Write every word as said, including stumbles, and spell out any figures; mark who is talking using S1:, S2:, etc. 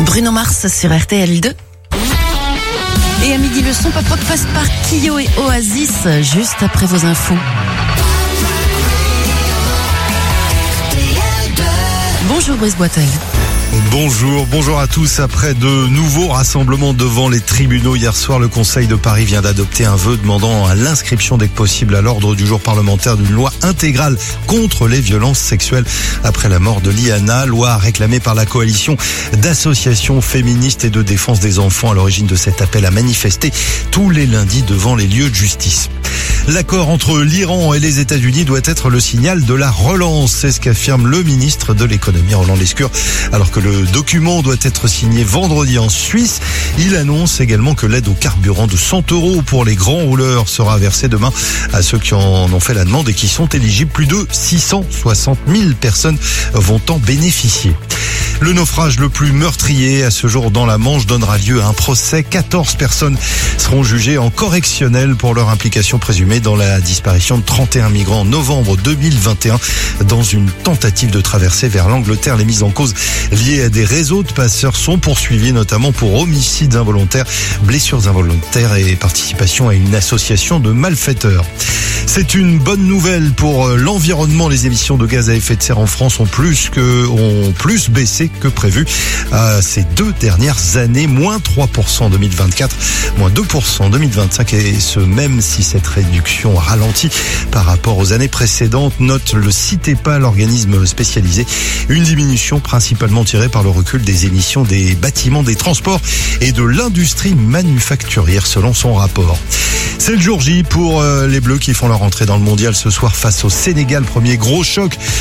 S1: Bruno Mars sur R T L deux. Et à midi, le son pop rock passe par Kyo et Oasis, juste après vos infos. Bonjour Brice Boitel.
S2: Bonjour, bonjour à tous. Après de nouveaux rassemblements devant les tribunaux hier soir, le Conseil de Paris vient d'adopter un vœu demandant à l'inscription dès que possible à l'ordre du jour parlementaire d'une loi intégrale contre les violences sexuelles après la mort de Liana, loi réclamée par la coalition d'associations féministes et de défense des enfants à l'origine de cet appel à manifester tous les lundis devant les lieux de justice. L'accord entre l'Iran et les États-Unis doit être le signal de la relance, c'est ce qu'affirme le ministre de l'économie Roland Lescure. Alors que le document doit être signé vendredi en Suisse, il annonce également que l'aide au carburant de cent euros pour les grands rouleurs sera versée demain à ceux qui en ont fait la demande et qui sont éligibles. Plus de six cent soixante mille personnes vont en bénéficier. Le naufrage le plus meurtrier à ce jour dans la Manche donnera lieu à un procès. quatorze personnes seront jugées en correctionnel pour leur implication présumée dans la disparition de trente et un migrants en novembre deux mille vingt et un dans une tentative de traversée vers l'Angleterre. Les mises en cause liées à des réseaux de passeurs sont poursuivies notamment pour homicides involontaires, blessures involontaires et participation à une association de malfaiteurs. C'est une bonne nouvelle pour l'environnement. Les émissions de gaz à effet de serre en France ont plus que ont plus baissé que prévu euh, ces deux dernières années, moins trois pour cent en deux mille vingt-quatre, moins deux pour cent en deux mille vingt-cinq, et ce même si cette réduction ralentit par rapport aux années précédentes, note le CITEPA, l'organisme spécialisé. Une diminution principalement tirée par le recul des émissions des bâtiments, des transports et de l'industrie manufacturière selon son rapport. C'est le jour J pour euh, les Bleus qui font leur entrée dans le mondial ce soir face au Sénégal. Premier gros choc